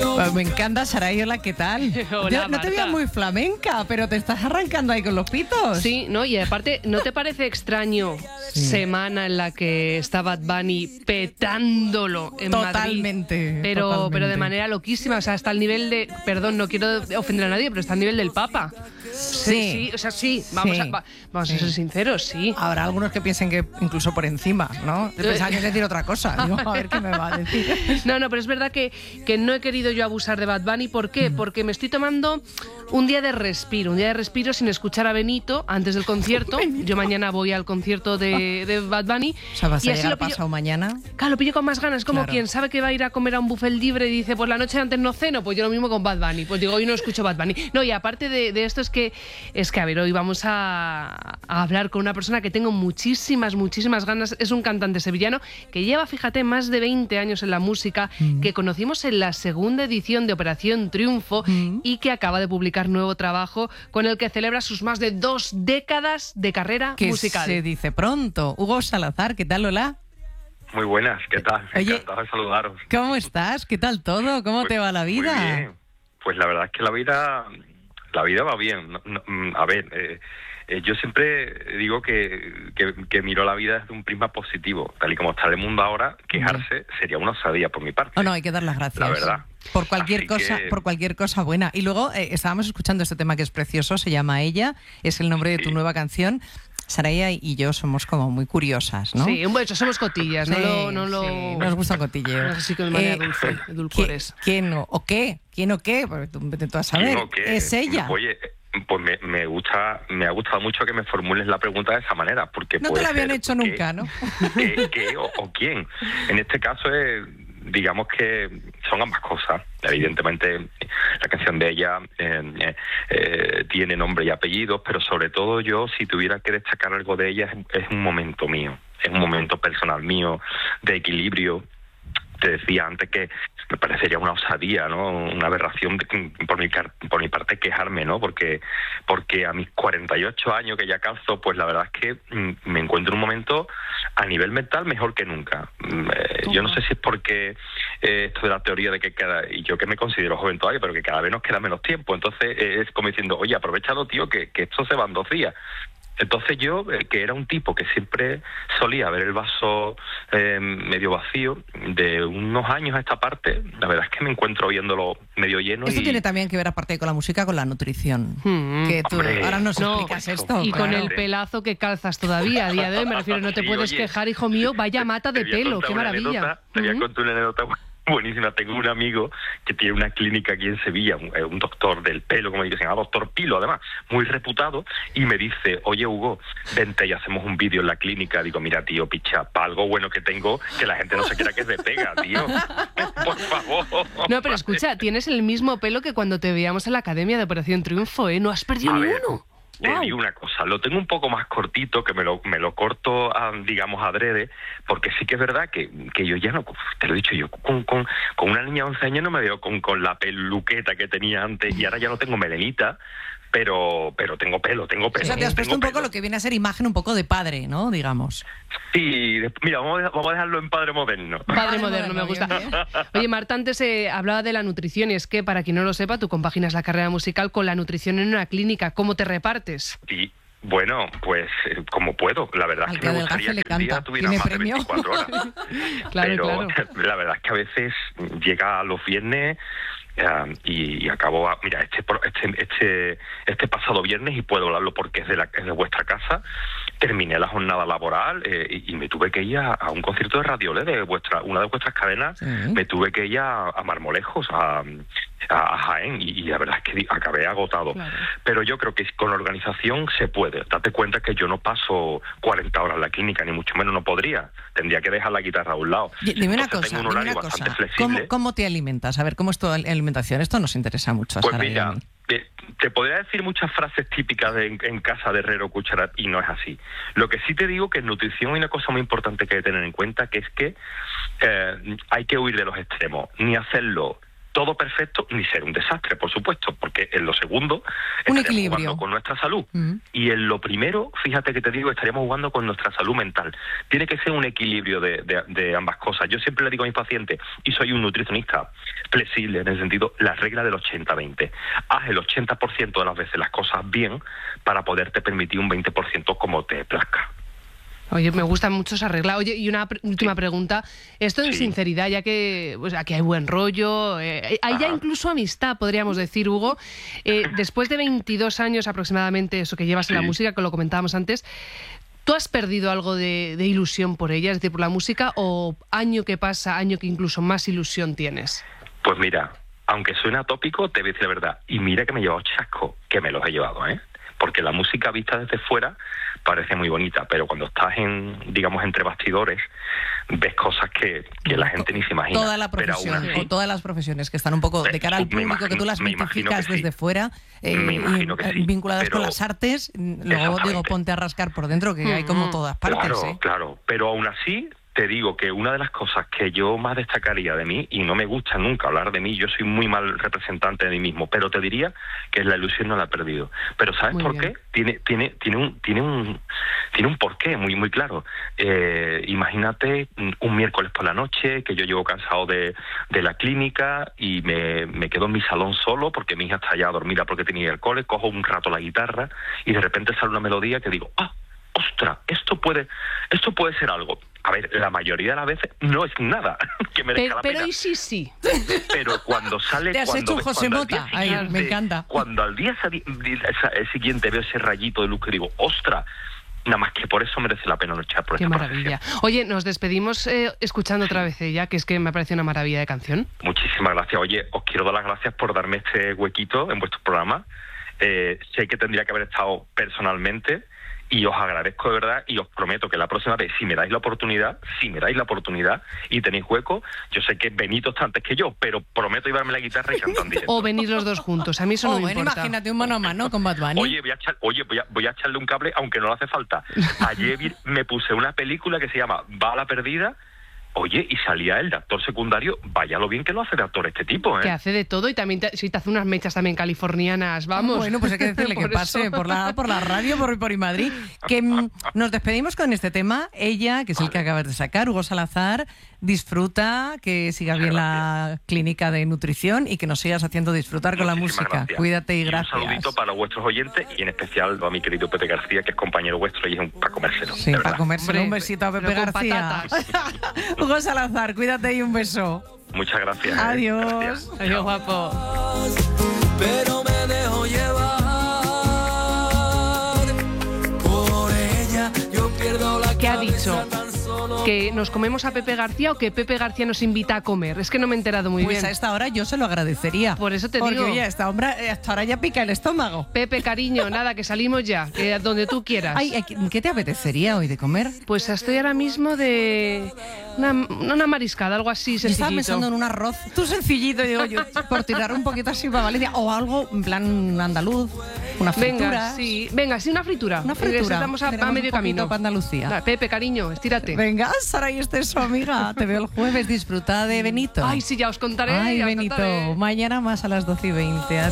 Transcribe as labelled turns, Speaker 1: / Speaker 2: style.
Speaker 1: Pues me encanta, Saray, hola, ¿qué tal?
Speaker 2: Hola,
Speaker 1: no te veas muy flamenca, pero te estás arrancando ahí con los pitos.
Speaker 2: Sí, ¿no? Y aparte, ¿no te parece extraño semana en la que está Bad Bunny petándolo en
Speaker 1: Totalmente,
Speaker 2: Madrid? Pero de manera loquísima, o sea, hasta el nivel de... Perdón, no quiero ofender a nadie, pero está al nivel del Papa. Sí, o sea, sí, vamos a ser sinceros, sí.
Speaker 1: Habrá algunos que piensen que incluso por encima, ¿no? Pensaba que decir otra cosa. Digo, a ver qué me va a decir.
Speaker 2: No, pero es verdad que no he querido yo abusar de Bad Bunny. ¿Por qué? Porque me estoy tomando un día de respiro sin escuchar a Benito antes del concierto. Yo mañana voy al concierto de Bad Bunny.
Speaker 1: O sea, vas
Speaker 2: y
Speaker 1: a
Speaker 2: así
Speaker 1: llegar
Speaker 2: lo pillo,
Speaker 1: pasado mañana.
Speaker 2: Claro, lo pillo con más ganas. Como
Speaker 1: Claro.
Speaker 2: quien sabe que va a ir a comer a un buffet libre y dice, pues la noche antes no ceno. Pues yo lo mismo con Bad Bunny. Pues digo, hoy no escucho Bad Bunny. No, y aparte de esto es que a ver, hoy vamos a hablar con una persona que tengo muchísimas ganas. Es un cantante sevillano que lleva, fíjate, más de 20 años en la música, que conocimos en la segunda edición de Operación Triunfo y que acaba de publicar nuevo trabajo con el que celebra sus más de 2 décadas de carrera
Speaker 1: Que
Speaker 2: musical.
Speaker 1: se dice pronto. Hugo Salazar, ¿qué tal, hola?
Speaker 3: Muy buenas, ¿qué tal?
Speaker 1: Oye,
Speaker 3: Encantado de saludaros.
Speaker 1: ¿Cómo estás? ¿Qué tal todo? ¿Cómo te va la vida?
Speaker 3: Muy bien. Pues la verdad es que la vida va bien. A ver, yo siempre digo que miro la vida desde un prisma positivo. Tal y como está el mundo ahora, quejarse sería una osadía por mi parte.
Speaker 1: No, hay que dar las gracias.
Speaker 3: La verdad.
Speaker 1: Por cualquier cosa buena. Y luego estábamos escuchando este tema que es precioso, se llama Ella, es el nombre de tu nueva canción. Saraya y yo somos como muy curiosas, ¿no?
Speaker 2: Sí, bueno, somos cotillas,
Speaker 1: Sí,
Speaker 2: no lo...
Speaker 1: sí, nos gusta el cotilleo.
Speaker 2: Así que de manera dulce, edulcores.
Speaker 1: ¿Quién o qué? ¿Quién o qué? Porque tú vete tú a saber.
Speaker 3: ¿Quién o qué?
Speaker 1: Es ella.
Speaker 3: Oye, pues me ha gustado mucho que me formules la pregunta de esa manera, porque
Speaker 1: No te la habían hecho nunca, ¿no?
Speaker 3: ¿Qué o quién? En este caso digamos que son ambas cosas. Evidentemente la canción de Ella tiene nombre y apellidos, pero sobre todo yo, si tuviera que destacar algo de ella, es un momento mío, es un momento personal mío de equilibrio. Te decía antes que me parecería una osadía, ¿no? Una aberración por mi parte quejarme, ¿no? Porque a mis 48 años que ya calzo, pues la verdad es que me encuentro en un momento a nivel mental mejor que nunca. Yo no sé si es porque esto de la teoría de que y yo que me considero joven todavía, pero que cada vez nos queda menos tiempo. Entonces es como diciendo, oye, aprovechalo, tío, que esto se va en 2 días. Entonces yo, que era un tipo que siempre solía ver el vaso medio vacío, de unos años a esta parte, la verdad es que me encuentro viéndolo medio lleno.
Speaker 1: Esto tiene también que ver, aparte de con la música, con la nutrición. Que tú ahora nos explicas esto.
Speaker 2: Y
Speaker 1: claro.
Speaker 2: con el pelazo que calzas todavía a día de hoy, me refiero, no te puedes quejar, hijo mío, vaya mata de pelo, qué maravilla.
Speaker 3: Te voy a contar una anécdota buenísima. Tengo un amigo que tiene una clínica aquí en Sevilla, un doctor del pelo, como dicen, doctor Pilo, además, muy reputado, y me dice, oye, Hugo, vente y hacemos un vídeo en la clínica. Digo, mira, tío, picha, para algo bueno que tengo, que la gente no se quiera que se pega, tío. Por favor.
Speaker 2: No, pero escucha, tienes el mismo pelo que cuando te veíamos en la Academia de Operación Triunfo, ¿eh? No has perdido ni uno.
Speaker 3: Te digo una cosa, lo tengo un poco más cortito, que me lo corto, digamos, adrede, porque sí que es verdad que yo ya no, te lo he dicho yo, con una niña de 11 años no me veo con la peluqueta que tenía antes, y ahora ya no tengo melenita, pero tengo pelo.
Speaker 1: O sea, te has puesto un poco lo que viene a ser imagen un poco de padre, ¿no? Digamos.
Speaker 3: Sí, mira, vamos a dejarlo en padre moderno.
Speaker 2: Padre moderno, me gusta.
Speaker 1: Bien.
Speaker 2: Oye, Marta, antes hablaba de la nutrición, y es que, para quien no lo sepa, tú compaginas la carrera musical con la nutrición en una clínica. ¿Cómo te repartes?
Speaker 3: Sí. Bueno, pues como puedo. La verdad es que me gustaría que el día tuviera más de 24 horas.
Speaker 2: Claro.
Speaker 3: La verdad es que a veces llega a los viernes y acabo... Mira, este pasado viernes, y puedo hablarlo porque es de vuestra casa, terminé la jornada laboral y me tuve que ir a un concierto de Radiolé de una de vuestras cadenas. Sí. Me tuve que ir a Marmolejos, a Jaén, y la verdad es que acabé agotado. Claro. Pero yo creo que con la organización se puede. Date cuenta que yo no paso 40 horas en la clínica, ni mucho menos no podría. Tendría que dejar la guitarra a un lado.
Speaker 1: Dime una cosa.
Speaker 3: Tengo un horario bastante flexible.
Speaker 1: ¿Cómo te alimentas? A ver, ¿cómo es tu alimentación? Esto nos interesa mucho.
Speaker 3: Pues mira, te podría decir muchas frases típicas en casa de herrero cuchara, y no es así. Lo que sí te digo que en nutrición hay una cosa muy importante que hay que tener en cuenta, que es que hay que huir de los extremos, ni hacerlo todo perfecto ni ser un desastre, por supuesto, porque en lo segundo
Speaker 1: un
Speaker 3: estaríamos
Speaker 1: equilibrio
Speaker 3: jugando con nuestra salud. Y en lo primero, fíjate que te digo, estaríamos jugando con nuestra salud mental. Tiene que ser un equilibrio de ambas cosas. Yo siempre le digo a mis pacientes, y soy un nutricionista flexible en el sentido, la regla del 80-20. Haz el 80% de las veces las cosas bien para poderte permitir un 20% como te plazca.
Speaker 2: Oye, me gusta mucho esa regla. Oye, y una última pregunta. Esto en sinceridad, ya que pues, aquí hay buen rollo, hay ya incluso amistad, podríamos decir, Hugo. Después de 22 años aproximadamente, eso que llevas en la música, que lo comentábamos antes, ¿tú has perdido algo de ilusión por ella, es decir, por la música, o año que pasa, año que incluso más ilusión tienes?
Speaker 3: Pues mira, aunque suena atópico, te voy a decir la verdad. Y mira que me he llevado chasco, que me los he llevado, ¿eh? Porque la música vista desde fuera parece muy bonita, pero cuando estás digamos, entre bastidores, ves cosas que la gente ni se imagina.
Speaker 1: Toda la profesión, o todas las profesiones que están un poco de cara al público, que tú las identificas desde fuera, vinculadas con las artes, luego digo, ponte a rascar por dentro, que hay como todas partes.
Speaker 3: Claro, pero aún así te digo que una de las cosas que yo más destacaría de mí, y no me gusta nunca hablar de mí, yo soy muy mal representante de mí mismo, pero te diría que la ilusión no la he perdido. Pero ¿sabes por qué? Tiene un porqué muy muy claro. Imagínate un miércoles por la noche que yo llego cansado de la clínica y me quedo en mi salón solo porque mi hija está allá dormida porque tenía el cole, cojo un rato la guitarra y de repente sale una melodía que digo, ¡ostras! Esto puede ser algo. A ver, la mayoría de las veces no es nada que merezca la pena.
Speaker 2: Pero y sí.
Speaker 3: Pero cuando sale...
Speaker 1: Te has hecho un José Mota. Me encanta.
Speaker 3: Cuando al día siguiente veo ese rayito de luz que digo, ¡ostras! Nada más que por eso merece la pena luchar por esta profesión. Qué maravilla.
Speaker 2: Oye, nos despedimos escuchando otra vez ella, que es que me parece una maravilla de canción.
Speaker 3: Muchísimas gracias. Oye, os quiero dar las gracias por darme este huequito en vuestro programa. Sé que tendría que haber estado personalmente, y os agradezco de verdad y os prometo que la próxima vez, si me dais la oportunidad y tenéis hueco, yo sé que Benito está antes que yo, pero prometo llevarme la guitarra y cantar en directo.
Speaker 2: O venir los dos juntos, a mí eso no me importa.
Speaker 1: Imagínate un mano a mano con Bad Bunny.
Speaker 3: Oye, voy a echarle un cable, aunque no le hace falta. Ayer me puse una película que se llama Bala Perdida. Oye, y salía él de actor secundario, vaya lo bien que lo hace de actor este tipo, ¿eh?
Speaker 2: Que hace de todo y también te hace unas mechas también californianas, vamos.
Speaker 1: Bueno, pues hay que decirle que pase por la radio, por Madrid. Que nos despedimos con este tema. Ella, que es el que acabas de sacar, Hugo Salazar, disfruta, que sigas bien la clínica de nutrición y que nos sigas haciendo disfrutar con la música. Gracias. Cuídate y gracias.
Speaker 3: Un saludito para vuestros oyentes y en especial a mi querido Pepe García, que es compañero vuestro y es para comérselo.
Speaker 1: Sí, para comérselo. Un besito a Pepe García. Hugo Salazar, cuídate y un beso.
Speaker 3: Muchas gracias.
Speaker 1: Adiós.
Speaker 3: Gracias.
Speaker 2: Adiós, guapo.
Speaker 4: Pero me dejo llevar por ella. Yo pierdo la
Speaker 2: ¿Qué ha dicho? ¿Que nos comemos a Pepe García o que Pepe García nos invita a comer? Es que no me he enterado muy bien.
Speaker 1: Pues a esta hora yo se lo agradecería.
Speaker 2: Por eso te digo.
Speaker 1: Porque oye, esta hora ya pica el estómago.
Speaker 2: Pepe, cariño, nada, que salimos ya, que donde tú quieras.
Speaker 1: Ay, ¿qué te apetecería hoy de comer?
Speaker 2: Pues estoy ahora mismo de una mariscada, algo así sencillito.
Speaker 1: Estaba pensando en un arroz, tú sencillito, digo yo, por tirar un poquito así para Valencia, o algo en plan andaluz, una fritura.
Speaker 2: Venga, sí, una fritura.
Speaker 1: Una fritura.
Speaker 2: Estamos a medio camino.
Speaker 1: Para Andalucía.
Speaker 2: Pepe, cariño, estírate.
Speaker 1: Venga, Saray, este es su amiga. Te veo el jueves, disfruta de Benito.
Speaker 2: Ay, sí, ya os contaré.
Speaker 1: Ay, Benito, mañana más a las 12:20.